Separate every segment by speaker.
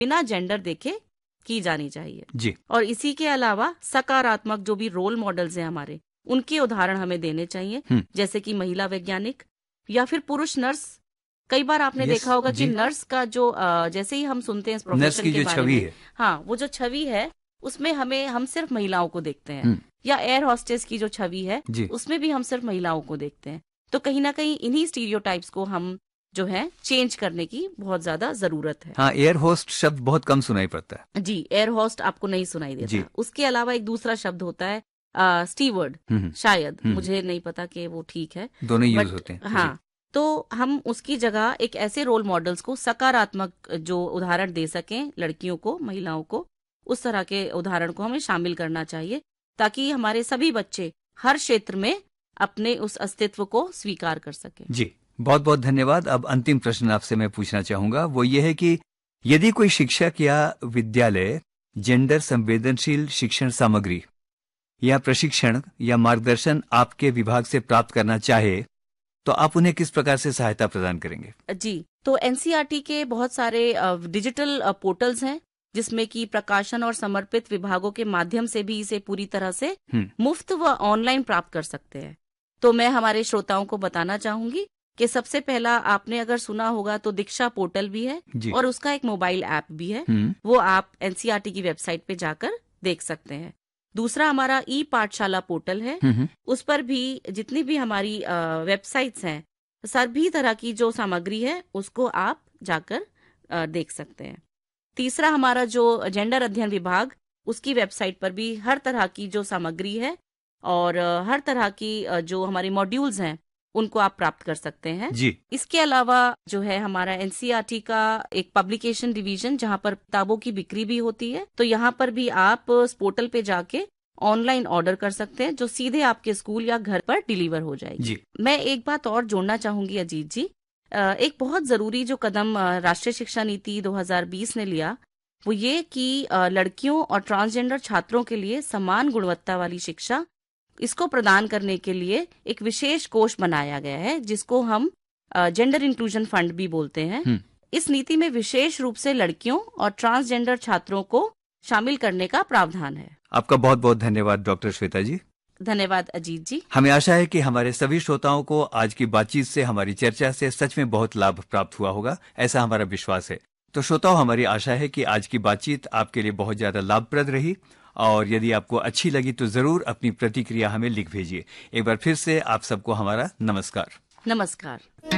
Speaker 1: बिना जेंडर देखे की जानी चाहिए
Speaker 2: जी।
Speaker 1: और इसी के अलावा सकारात्मक जो भी रोल मॉडल्स हैं हमारे, उनके उदाहरण हमें देने चाहिए, जैसे कि महिला वैज्ञानिक या फिर पुरुष नर्स। कई बार आपने देखा होगा कि नर्स का जो जैसे ही हम सुनते हैं इस प्रोफेशन के बारे में, हाँ, वो जो छवि है उसमें हम सिर्फ महिलाओं को देखते हैं, या एयर हॉस्टेस की जो छवि है उसमें भी हम सिर्फ महिलाओं को देखते हैं। तो कहीं ना कहीं इन्हीं स्टीरियोटाइप्स को हम जो है चेंज करने की बहुत ज्यादा जरूरत है।
Speaker 2: हाँ, एयर होस्ट शब्द बहुत कम सुनाई पड़ता है।
Speaker 1: जी, एयर होस्ट आपको नहीं सुनाई देता। उसके अलावा एक दूसरा शब्द होता है स्टीवर्ड, शायद मुझे नहीं पता कि वो ठीक है,
Speaker 2: दोनों यूज होते हैं।
Speaker 1: हाँ, तो हम उसकी जगह एक ऐसे रोल मॉडल्स को, सकारात्मक जो उदाहरण दे सकें लड़कियों को, महिलाओं को, उस तरह के उदाहरण को हमें शामिल करना चाहिए, ताकि हमारे सभी बच्चे हर क्षेत्र में अपने उस अस्तित्व को स्वीकार कर सकें।
Speaker 2: जी, बहुत बहुत धन्यवाद। अब अंतिम प्रश्न आपसे मैं पूछना चाहूंगा, वो ये है कि यदि कोई शिक्षक या विद्यालय जेंडर संवेदनशील शिक्षण सामग्री या प्रशिक्षण या मार्गदर्शन आपके विभाग से प्राप्त करना चाहे तो आप उन्हें किस प्रकार से सहायता प्रदान करेंगे?
Speaker 1: जी, तो एनसीईआरटी के बहुत सारे डिजिटल पोर्टल्स हैं जिसमें कि प्रकाशन और समर्पित विभागों के माध्यम से भी इसे पूरी तरह से मुफ्त व ऑनलाइन प्राप्त कर सकते हैं। तो मैं हमारे श्रोताओं को बताना चाहूंगी कि सबसे पहला, आपने अगर सुना होगा तो दीक्षा पोर्टल भी है और उसका एक मोबाइल ऐप भी है, वो आप एनसीईआरटी की वेबसाइट पे जाकर देख सकते हैं। दूसरा हमारा ई पाठशाला पोर्टल है, उस पर भी जितनी भी हमारी वेबसाइट्स हैं, सभी तरह की जो सामग्री है उसको आप जाकर देख सकते हैं। तीसरा हमारा जो जेंडर अध्ययन विभाग, उसकी वेबसाइट पर भी हर तरह की जो सामग्री है और हर तरह की जो हमारे मॉड्यूल्स हैं उनको आप प्राप्त कर सकते हैं
Speaker 2: जी।
Speaker 1: इसके अलावा जो है हमारा एनसीईआरटी का एक पब्लिकेशन डिवीजन, जहां पर किताबों की बिक्री भी होती है, तो यहाँ पर भी आप इस पोर्टल पे जाके ऑनलाइन ऑर्डर कर सकते हैं, जो सीधे आपके स्कूल या घर पर डिलीवर हो जाएगी
Speaker 2: जी।
Speaker 1: मैं एक बात और जोड़ना चाहूंगी अजीत जी, एक बहुत जरूरी जो कदम राष्ट्रीय शिक्षा नीति 2020 ने लिया, वो ये कि लड़कियों और ट्रांसजेंडर छात्रों के लिए समान गुणवत्ता वाली शिक्षा, इसको प्रदान करने के लिए एक विशेष कोष बनाया गया है, जिसको हम जेंडर इंक्लूजन फंड भी बोलते हैं। इस नीति में विशेष रूप से लड़कियों और ट्रांसजेंडर छात्रों को शामिल करने का प्रावधान है।
Speaker 2: आपका बहुत बहुत धन्यवाद डॉक्टर श्वेता जी।
Speaker 1: धन्यवाद अजीत जी।
Speaker 2: हमें आशा है कि हमारे सभी श्रोताओं को आज की बातचीत से, हमारी चर्चा से सच में बहुत लाभ प्राप्त हुआ होगा, ऐसा हमारा विश्वास है। तो श्रोताओं, हमारी आशा है कि आज की बातचीत आपके लिए बहुत ज्यादा लाभप्रद रही, और यदि आपको अच्छी लगी तो जरूर अपनी प्रतिक्रिया हमें लिख भेजिए। एक बार फिर से आप सबको हमारा नमस्कार।
Speaker 1: नमस्कार।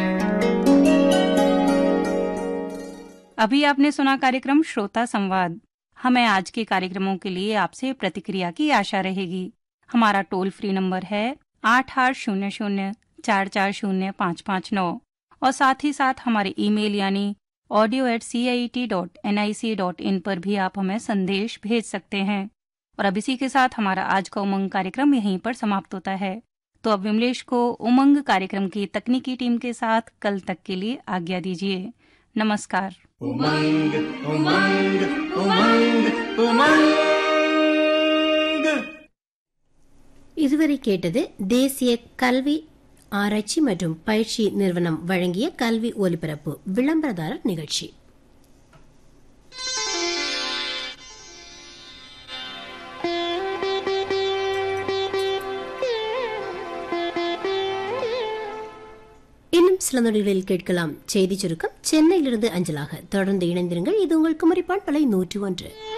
Speaker 3: अभी आपने सुना कार्यक्रम श्रोता संवाद। हमें आज के कार्यक्रमों के लिए आपसे प्रतिक्रिया की आशा रहेगी। हमारा टोल फ्री नंबर है 8800440559 और साथ ही साथ हमारे ईमेल यानी audio@ciet.nic.in पर भी आप हमें संदेश भेज सकते हैं। और अब इसी के साथ हमारा आज का उमंग कार्यक्रम यहीं पर समाप्त होता है। तो अब विमलेश को उमंग कार्यक्रम की तकनीकी टीम के साथ कल तक के लिए आज्ञा दीजिए। नमस्कार।
Speaker 4: उमंग उमंग उमंग उमंग।
Speaker 5: இதுவரை கேட்டது தேசிய கல்வி ஆராய்ச்சி மற்றும் பயிற்சி நிறுவனம் வழங்கிய கல்வி ஒலிபரப்பு விளம்பரதாரர் நிகழ்ச்சி. இன்னும் சில நொடிகளில் கேட்கலாம் செய்தி சுருக்கம் சென்னையிலிருந்து அஞ்சலாக. தொடர்ந்து இணைந்திருங்கள். இது உங்கள் குமரிப்பான் பலை 101.